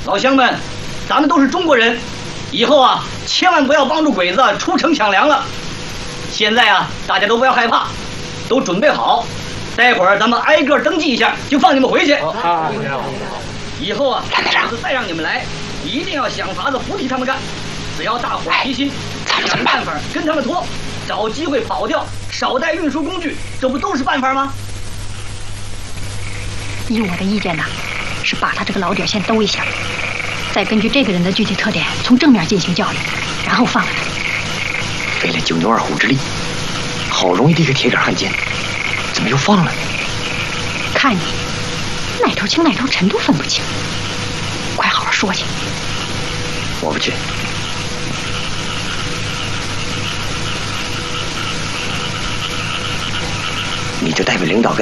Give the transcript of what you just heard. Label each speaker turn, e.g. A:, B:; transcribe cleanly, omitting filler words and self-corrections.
A: 老乡们，咱们都是中国人，以后啊，千万不要帮助鬼子出城抢粮了。现在啊，大家都不要害怕，都准备好，待会儿咱们挨个登记一下，就放你们回去。以后啊，鬼子再让你们来，一定要想法子扶替他们干。只要大伙儿齐心，想办法跟他们拖，找机会跑掉，少带运输工具，这不都是办法吗？
B: 依我的意见呢，是把他这个老底儿先兜一下，再根据这个人的具体特点，从正面进行教育，然后放了他。
C: 费了9牛2虎之力，好容易的一个铁杆汉奸，怎么又放了呢？
B: 看你哪头轻哪头沉都分不清，快好好说去。
C: 我不去。你就代表领导跟